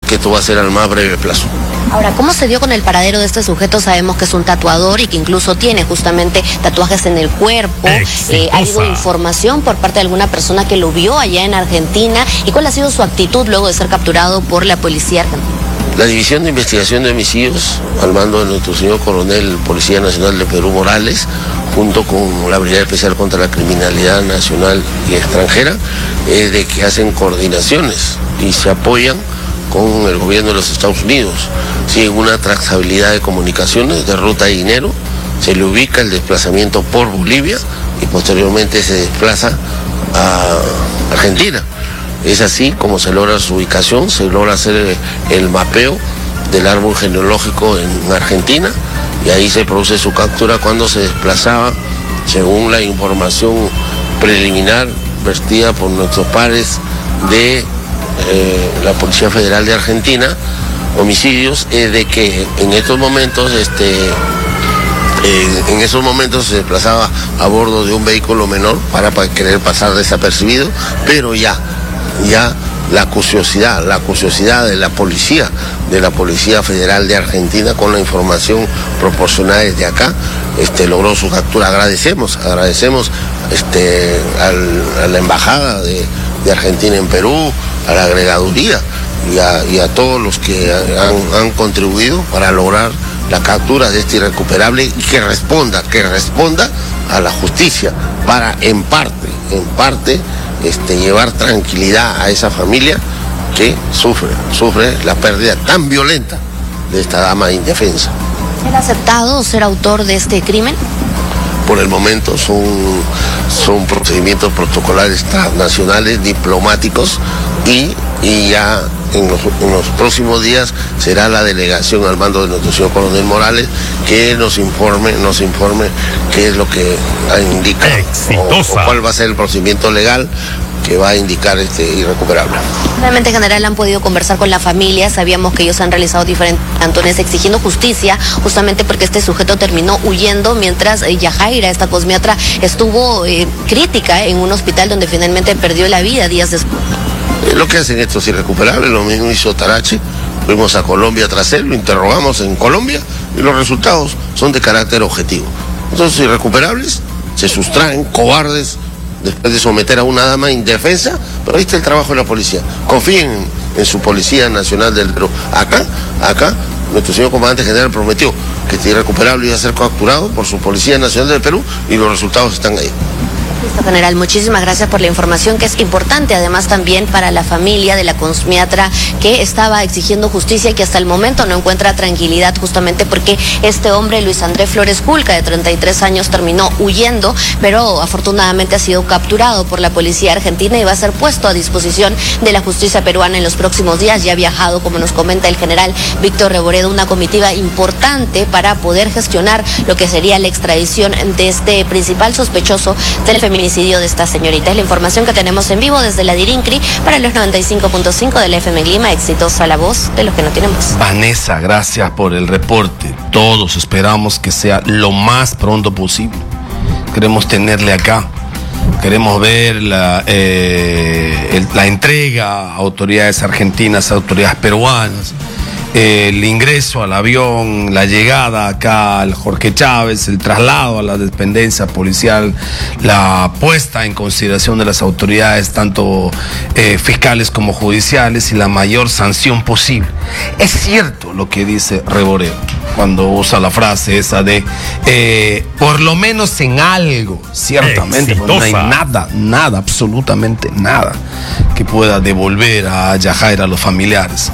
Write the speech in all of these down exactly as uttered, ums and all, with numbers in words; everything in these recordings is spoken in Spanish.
que esto va a ser al más breve plazo. Ahora, ¿cómo se dio con el paradero de este sujeto? Sabemos que es un tatuador y que incluso tiene justamente tatuajes en el cuerpo. Eh, ¿Ha habido información por parte de alguna persona que lo vio allá en Argentina? ¿Y cuál ha sido su actitud luego de ser capturado por la policía argentina? La División de Investigación de Homicidios, al mando de nuestro señor coronel Policía Nacional de Perú Morales, junto con la Brigada Especial contra la Criminalidad Nacional y Extranjera, es de que hacen coordinaciones y se apoyan con el gobierno de los Estados Unidos. Si en una trazabilidad de comunicaciones, de ruta de dinero, se le ubica el desplazamiento por Bolivia y posteriormente se desplaza a Argentina. Es así como se logra su ubicación, se logra hacer el mapeo del árbol genealógico en Argentina y ahí se produce su captura cuando se desplazaba, según la información preliminar vertida por nuestros pares de eh, la Policía Federal de Argentina, homicidios, es de que en estos momentos este Eh, en esos momentos se desplazaba a bordo de un vehículo menor para, para querer pasar desapercibido, pero ya, ya la curiosidad, la curiosidad de la policía, de la Policía Federal de Argentina, con la información proporcionada desde acá, este, logró su captura. Agradecemos, agradecemos este, al, a la Embajada de, de Argentina en Perú, a la agregaduría y a, y a todos los que han, han contribuido para lograr la captura de este irrecuperable y que responda, que responda a la justicia para en parte, en parte, este, llevar tranquilidad a esa familia que sufre, sufre la pérdida tan violenta de esta dama indefensa. ¿Él ha aceptado ser autor de este crimen? Por el momento son, son procedimientos protocolares transnacionales, diplomáticos y, y ya en los, en los próximos días será la delegación al mando de nuestro señor coronel Morales que nos informe, nos informe qué es lo que indica o, o cuál va a ser el procedimiento legal que va a indicar este irrecuperable. Realmente, general, han podido conversar con la familia. Sabíamos que ellos han realizado diferentes cantones exigiendo justicia, justamente porque este sujeto terminó huyendo mientras eh, Yajaira, esta cosmiatra, estuvo eh, crítica en un hospital donde finalmente perdió la vida días después. Eh, lo que hacen estos irrecuperables, lo mismo hizo Tarache. Fuimos a Colombia tras él, lo interrogamos en Colombia y los resultados son de carácter objetivo. Entonces, irrecuperables se sustraen, cobardes, después de someter a una dama indefensa, pero ahí está el trabajo de la policía. Confíen en, en su Policía Nacional del Perú. Acá, acá, nuestro señor comandante general prometió que este irrecuperable iba a ser capturado por su Policía Nacional del Perú y los resultados están ahí. Listo, general, muchísimas gracias por la información, que es importante además también para la familia de la cosmiatra que estaba exigiendo justicia y que hasta el momento no encuentra tranquilidad, justamente porque este hombre, Luis Andrés Flores Culca, de treinta y tres años, terminó huyendo, pero afortunadamente ha sido capturado por la policía argentina y va a ser puesto a disposición de la justicia peruana en los próximos días. Ya ha viajado, como nos comenta el general Víctor Reboredo, una comitiva importante para poder gestionar lo que sería la extradición de este principal sospechoso del feminicidio de esta señorita. Es la información que tenemos en vivo desde la Dirincri para los noventa y cinco punto cinco de la F M Lima. Exitosa la voz de los que no tienen voz. Vanessa, gracias por el reporte. Todos esperamos que sea lo más pronto posible. Queremos tenerle acá. Queremos ver la, eh, el, la entrega a autoridades argentinas, a autoridades peruanas, el ingreso al avión, la llegada acá al Jorge Chávez, el traslado a la dependencia policial, la puesta en consideración de las autoridades, tanto eh, fiscales como judiciales, y la mayor sanción posible. Es cierto lo que dice Reboredo cuando usa la frase esa de eh, por lo menos en algo, ciertamente, pues no hay nada, nada, absolutamente nada que pueda devolver a Yajaira a los familiares.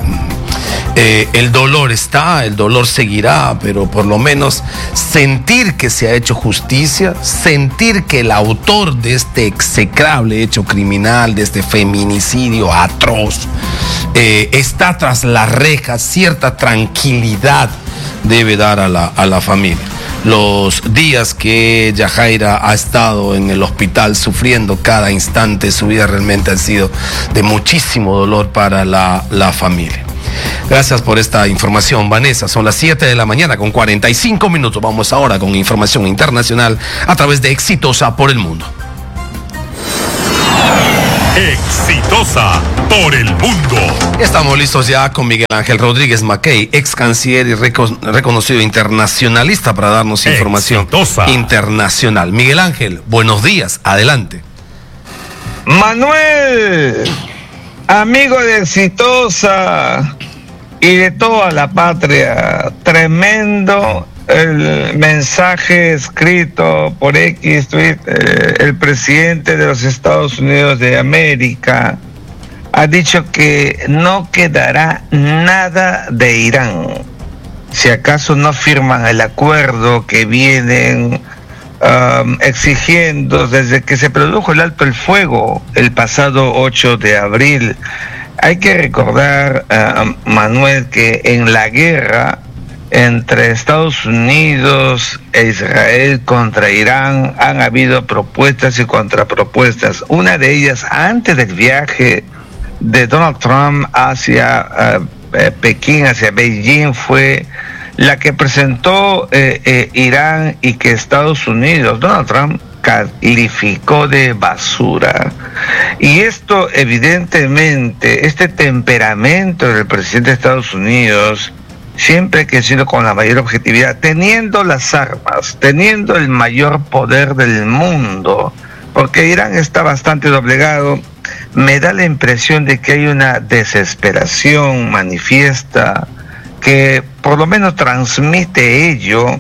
Eh, el dolor está, el dolor seguirá, pero por lo menos sentir que se ha hecho justicia, sentir que el autor de este execrable hecho criminal, de este feminicidio atroz, eh, está tras las rejas, cierta tranquilidad debe dar a la, a la familia. Los días que Yajaira ha estado en el hospital sufriendo cada instante de su vida realmente han sido de muchísimo dolor para la, la familia. Gracias por esta información, Vanessa. Son las siete de la mañana con cuarenta y cinco minutos. Vamos ahora con información internacional a través de Exitosa por el Mundo. Exitosa por el mundo. Estamos listos ya con Miguel Ángel Rodríguez Mackey, ex canciller y reco- reconocido internacionalista, para darnos información Exitosa. internacional. Miguel Ángel, buenos días, adelante. Manuel, amigo de Exitosa y de toda la patria, tremendo el mensaje escrito por X tweet. Eh, el presidente de los Estados Unidos de América ha dicho que no quedará nada de Irán si acaso no firman el acuerdo que vienen um, exigiendo desde que se produjo el alto el fuego el pasado ocho de abril. Hay que recordar, uh, Manuel, que en la guerra entre Estados Unidos e Israel contra Irán han habido propuestas y contrapropuestas. Una de ellas, antes del viaje de Donald Trump hacia uh, eh, Pekín, hacia Beijing, fue la que presentó eh, eh, Irán y que Estados Unidos, Donald Trump, calificó de basura. Y esto, evidentemente, este temperamento del presidente de Estados Unidos, siempre que ha sido con la mayor objetividad, teniendo las armas, teniendo el mayor poder del mundo, porque Irán está bastante doblegado, me da la impresión de que hay una desesperación manifiesta que por lo menos transmite ello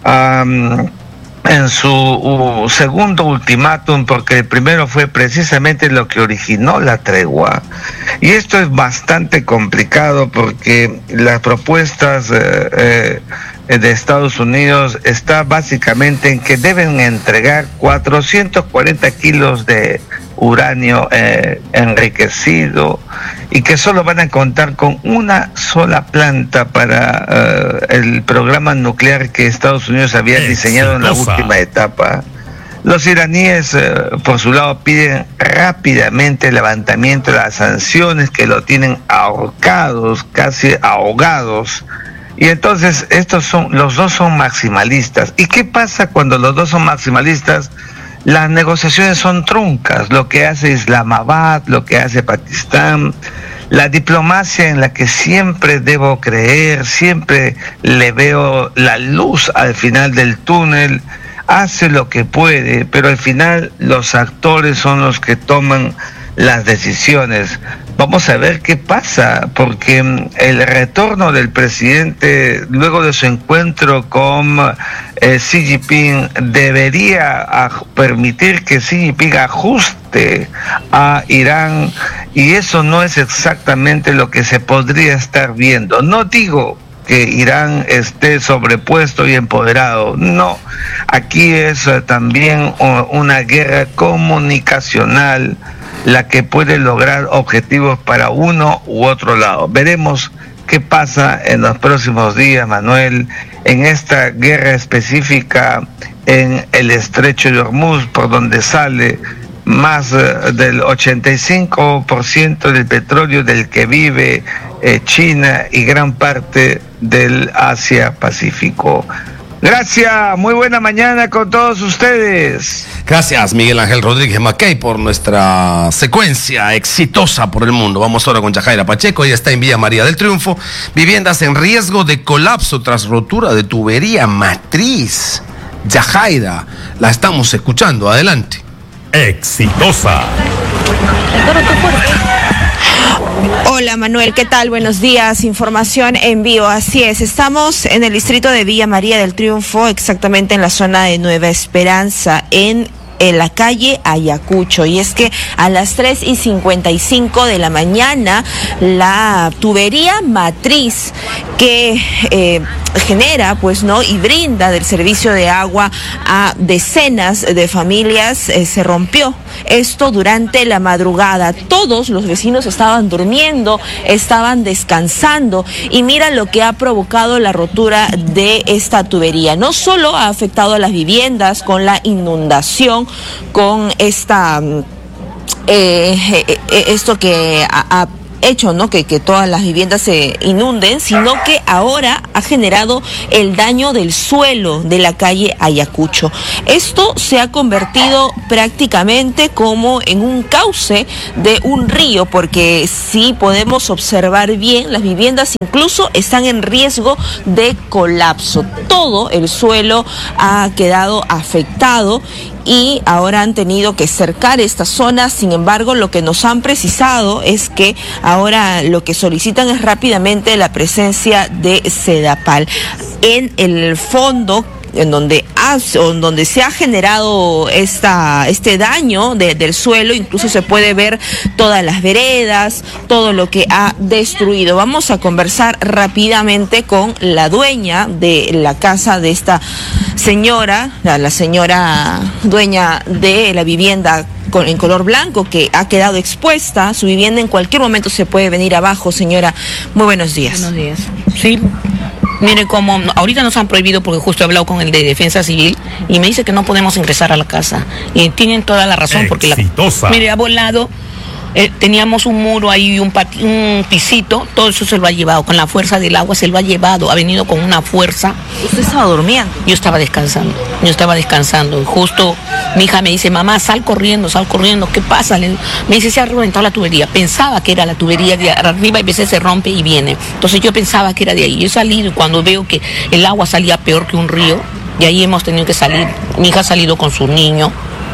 um, en su uh, segundo ultimátum, porque el primero fue precisamente lo que originó la tregua. Y esto es bastante complicado porque las propuestas eh, eh, de Estados Unidos está básicamente en que deben entregar cuatrocientos cuarenta kilos de uranio eh, enriquecido y que solo van a contar con una sola planta para uh, el programa nuclear que Estados Unidos había Exitosa. diseñado en la última etapa. Los iraníes, eh, por su lado, piden rápidamente el levantamiento de las sanciones que lo tienen ahorcados, casi ahogados. Y entonces estos son, los dos son maximalistas. ¿Y qué pasa cuando los dos son maximalistas? Las negociaciones son truncas, lo que hace Islamabad, lo que hace Pakistán, la diplomacia en la que siempre debo creer, siempre le veo la luz al final del túnel, hace lo que puede, pero al final los actores son los que toman las decisiones. Vamos a ver qué pasa, porque el retorno del presidente luego de su encuentro con eh, Xi Jinping debería a, permitir que Xi Jinping ajuste a Irán, y eso no es exactamente lo que se podría estar viendo. No digo que Irán esté sobrepuesto y empoderado, no. Aquí es uh, también uh, una guerra comunicacional la que puede lograr objetivos para uno u otro lado. Veremos qué pasa en los próximos días, Manuel, en esta guerra específica en el estrecho de Hormuz, por donde sale más uh, del ochenta y cinco por ciento del petróleo del que vive eh, China y gran parte del Asia-Pacífico. Gracias, muy buena mañana con todos ustedes. Gracias, Miguel Ángel Rodríguez Mackey, por nuestra secuencia exitosa por el mundo. Vamos ahora con Yajaira Pacheco, ella está en Villa María del Triunfo. Viviendas en riesgo de colapso tras rotura de tubería matriz. Yajaira, la estamos escuchando, adelante. Exitosa. Hola Manuel, ¿qué tal? Buenos días, información en vivo, así es, estamos en el distrito de Villa María del Triunfo, exactamente en la zona de Nueva Esperanza, en en la calle Ayacucho, y es que a las tres y cincuenta y cinco de la mañana la tubería matriz que eh, genera pues no y brinda del servicio de agua a decenas de familias eh, se rompió. Esto durante la madrugada. Todos los vecinos estaban durmiendo, estaban descansando, y mira lo que ha provocado la rotura de esta tubería. No solo ha afectado a las viviendas con la inundación, con esta eh, eh, esto que ha, ha hecho, ¿no?, que, que todas las viviendas se inunden, sino que ahora ha generado el daño del suelo de la calle Ayacucho. Esto se ha convertido prácticamente como en un cauce de un río, porque si podemos observar bien, las viviendas incluso están en riesgo de colapso. Todo el suelo ha quedado afectado y ahora han tenido que cercar esta zona. Sin embargo, lo que nos han precisado es que ahora lo que solicitan es rápidamente la presencia de Sedapal. En el fondo, en donde, ha, en donde se ha generado esta, este daño de, del suelo, incluso se puede ver todas las veredas, todo lo que ha destruido. Vamos a conversar rápidamente con la dueña de la casa de esta señora, la, la señora dueña de la vivienda con, en color blanco, que ha quedado expuesta. Su vivienda en cualquier momento se puede venir abajo. Señora, muy buenos días. Buenos días. Sí. Mire, como ahorita nos han prohibido, porque justo he hablado con el de Defensa Civil y me dice que no podemos ingresar a la casa. Y tienen toda la razón, porque la, mire, ha volado, eh, teníamos un muro ahí, un, pati, un pisito, todo eso se lo ha llevado, con la fuerza del agua se lo ha llevado, ha venido con una fuerza. ¿Usted estaba durmiendo? Yo estaba descansando, yo estaba descansando. Y justo mi hija me dice, mamá, sal corriendo, sal corriendo, ¿qué pasa? Le, me dice, se ha reventado la tubería. Pensaba que era la tubería de arriba y a veces se rompe y viene. Entonces yo pensaba que era de ahí. Yo he salido y cuando veo que el agua salía peor que un río, y ahí hemos tenido que salir. Mi hija ha salido con su niño.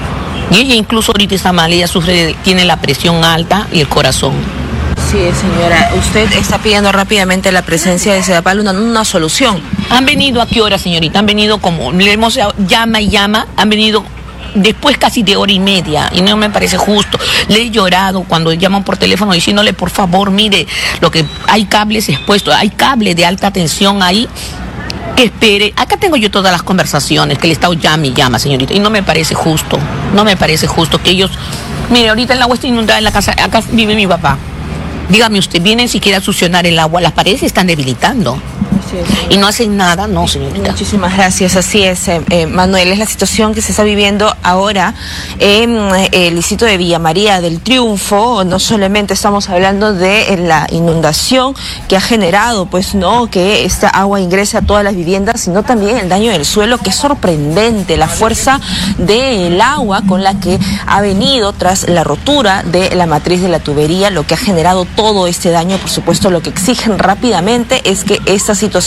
Y ella incluso ahorita está mal, ella sufre, tiene la presión alta y el corazón. Sí, señora, usted está pidiendo rápidamente la presencia de Sedapal, una, una solución. ¿Han venido a qué hora, señorita? Han venido como, le hemos llama y llama, han venido después casi de hora y media, y no me parece justo. Le he llorado cuando llaman por teléfono diciéndole, por favor, mire, lo que hay cables expuestos, hay cable de alta tensión ahí, que espere. Acá tengo yo todas las conversaciones que el Estado llama y llama, señorita, y no me parece justo, no me parece justo que ellos, mire, ahorita el agua está inundada en la casa, acá vive mi papá. Dígame usted, vienen siquiera a succionar el agua, las paredes se están debilitando. Sí, sí. Y no hacen nada, no, señorita. Muchísimas gracias, así es, eh, eh, Manuel, es la situación que se está viviendo ahora en eh, el distrito de Villa María del Triunfo. No solamente estamos hablando de eh, la inundación que ha generado, pues no, que esta agua ingrese a todas las viviendas, sino también el daño del suelo, que es sorprendente, la fuerza del agua con la que ha venido tras la rotura de la matriz de la tubería, lo que ha generado todo este daño. Por supuesto, lo que exigen rápidamente es que esta situación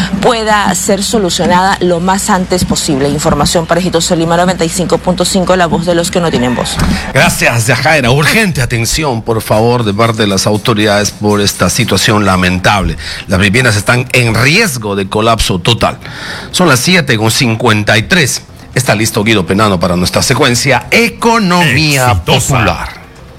pueda ser solucionada lo más antes posible. Información para Exitosa Lima noventa y cinco punto cinco, la voz de los que no tienen voz. Gracias, Yajaira. Urgente atención, por favor, de parte de las autoridades por esta situación lamentable. Las viviendas están en riesgo de colapso total. Son las siete con cincuenta y tres. Está listo Guido Penano para nuestra secuencia Economía Exitosa. Popular.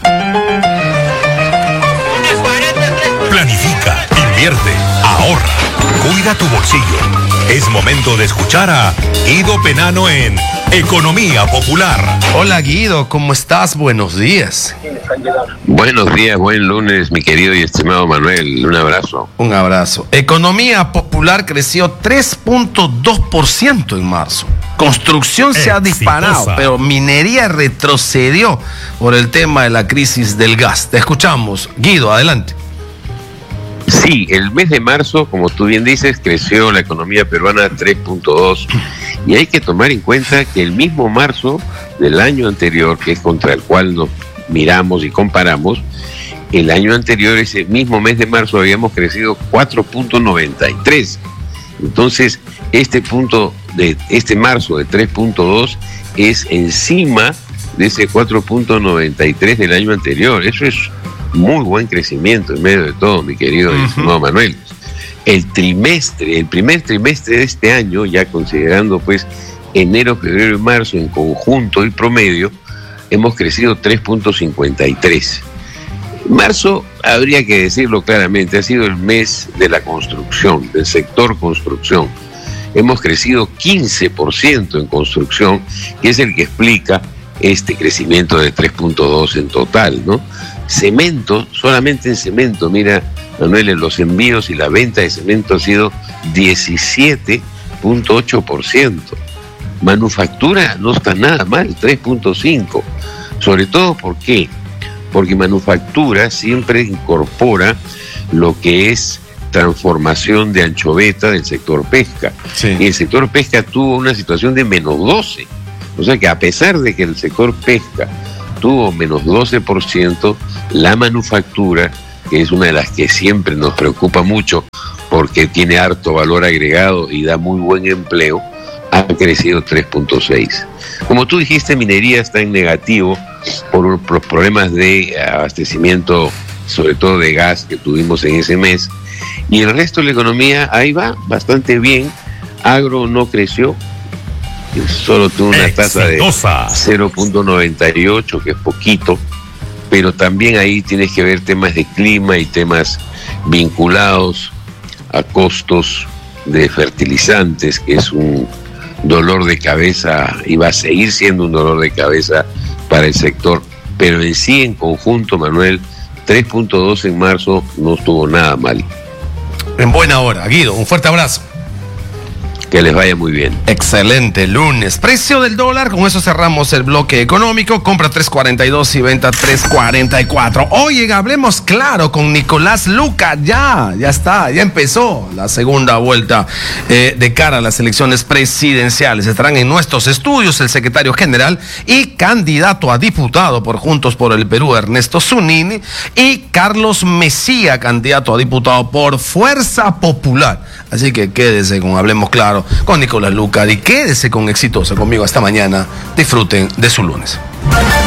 Planifica, invierte, ahorra, cuida tu bolsillo. Es momento de escuchar a Guido Penano en Economía Popular. Hola Guido, ¿cómo estás? Buenos días. Buenos días, buen lunes, mi querido y estimado Manuel. Un abrazo. Un abrazo. Economía Popular creció tres punto dos por ciento en marzo. Construcción se ha disparado, pero minería retrocedió por el tema de la crisis del gas. Te escuchamos. Guido, adelante. Sí, el mes de marzo, como tú bien dices, creció la economía peruana tres punto dos, y hay que tomar en cuenta que el mismo marzo del año anterior, que es contra el cual nos miramos y comparamos, el año anterior, ese mismo mes de marzo, habíamos crecido cuatro punto noventa y tres. Entonces, este punto de este marzo de tres punto dos es encima de ese cuatro punto noventa y tres del año anterior. Eso es muy buen crecimiento en medio de todo, mi querido y estimado uh-huh. Manuel. El trimestre, el primer trimestre de este año, ya considerando pues enero, febrero y marzo en conjunto y promedio, hemos crecido tres punto cincuenta y tres. Marzo, habría que decirlo claramente, ha sido el mes de la construcción, del sector construcción. Hemos crecido quince por ciento en construcción, que es el que explica este crecimiento de tres punto dos en total, ¿no? Cemento, solamente en cemento, mira, Manuel, en los envíos y la venta de cemento ha sido diecisiete punto ocho por ciento. Manufactura no está nada mal, tres punto cinco por ciento. Sobre todo, ¿por qué? porque manufactura siempre incorpora lo que es transformación de anchoveta del sector pesca. Sí. Y el sector pesca tuvo una situación de menos doce. O sea que a pesar de que el sector pesca tuvo menos doce por ciento, la manufactura, que es una de las que siempre nos preocupa mucho porque tiene harto valor agregado y da muy buen empleo, ha crecido tres punto seis. Como tú dijiste, minería está en negativo por los problemas de abastecimiento, sobre todo de gas, que tuvimos en ese mes. Y el resto de la economía, ahí va, bastante bien. Agro no creció, solo tuvo una tasa de cero punto noventa y ocho, que es poquito, pero también ahí tienes que ver temas de clima y temas vinculados a costos de fertilizantes, que es un dolor de cabeza y va a seguir siendo un dolor de cabeza para el sector. Pero en sí, en conjunto, Manuel, tres punto dos en marzo no estuvo nada mal. En buena hora. Guido, un fuerte abrazo. Que les vaya muy bien. Excelente lunes. Precio del dólar, con eso cerramos el bloque económico. Compra tres cuarenta y dos y venta tres cuarenta y cuatro. Oye, hablemos claro con Nicolás Luca. Ya, ya está, ya empezó la segunda vuelta eh, de cara a las elecciones presidenciales. Estarán en nuestros estudios el secretario general y candidato a diputado por Juntos por el Perú, Ernesto Zunini, y Carlos Mesía, candidato a diputado por Fuerza Popular. Así que quédese con Hablemos Claro con Nicolás Luca y quédese con Exitosa conmigo hasta mañana. Disfruten de su lunes.